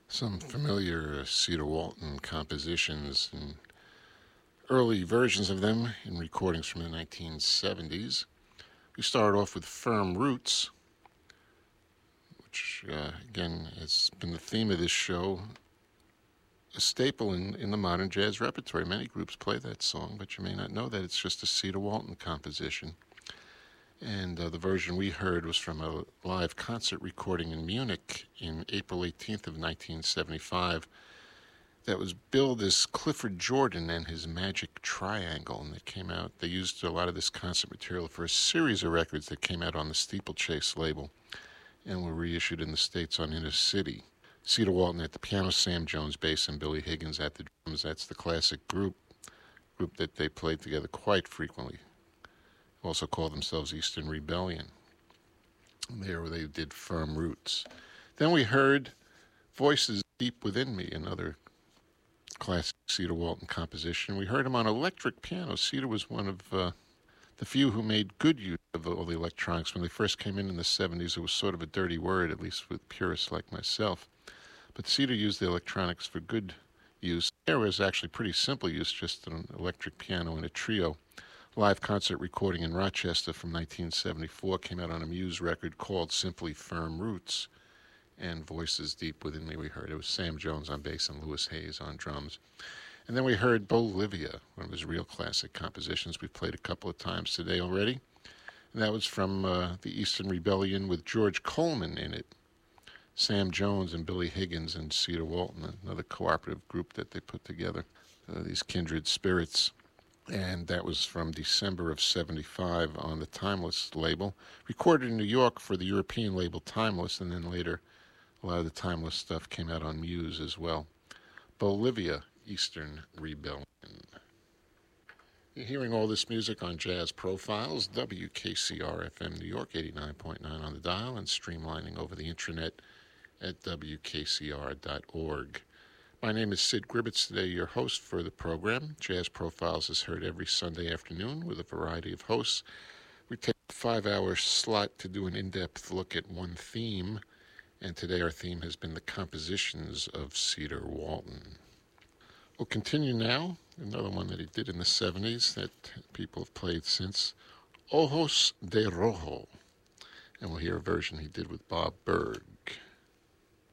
Some familiar Cedar Walton compositions and early versions of them in recordings from the 1970s. We started off with Firm Roots, which again has been the theme of this show, a staple in the modern jazz repertoire. Many groups play that song, but you may not know that it's just a Cedar Walton composition. And the version we heard was from a live concert recording in Munich in April 18th of 1975 that was billed as Clifford Jordan and his Magic Triangle. And they used a lot of this concert material for a series of records that came out on the Steeplechase label and were reissued in the States on Inner City. Cedar Walton at the piano, Sam Jones bass, and Billy Higgins at the drums. That's the classic group that they played together quite frequently. Also called themselves Eastern Rebellion. There they did Firm Roots. Then we heard Voices Deep Within Me, another classic Cedar Walton composition. We heard him on electric piano. Cedar was one of the few who made good use of all the electronics. When they first came in the 70s, it was sort of a dirty word, at least with purists like myself. But Cedar used the electronics for good use. There was actually pretty simple use, just an electric piano and a trio. Live concert recording in Rochester from 1974 came out on a Muse record called simply Firm Roots, and Voices Deep Within Me we heard. It was Sam Jones on bass and Louis Hayes on drums. And then we heard Bolivia, one of his real classic compositions. We've played a couple of times today already. And that was from the Eastern Rebellion with George Coleman in it. Sam Jones and Billy Higgins and Cedar Walton, another cooperative group that they put together, these kindred spirits. And that was from December of 75 on the Timeless label, recorded in New York for the European label Timeless, and then later a lot of the Timeless stuff came out on Muse as well. Bolivia, Eastern Rebellion. You're hearing all this music on Jazz Profiles, WKCR-FM New York, 89.9 on the dial, and streamlining over the intranet at WKCR.org. My name is Sid Gribbets, today your host for the program. Jazz Profiles is heard every Sunday afternoon with a variety of hosts. We take a 5-hour slot to do an in-depth look at one theme, and today our theme has been the compositions of Cedar Walton. We'll continue now, another one that he did in the 70s that people have played since, Ojos de Rojo, and we'll hear a version he did with Bob Berg.